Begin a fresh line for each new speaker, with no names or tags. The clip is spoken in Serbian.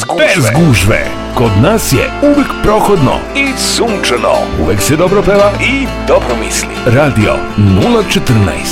Bez gužve. Kod nas je uvek prohodno
i sunčano.
Uvek se dobro peva
i dobro misli.
Radio 014.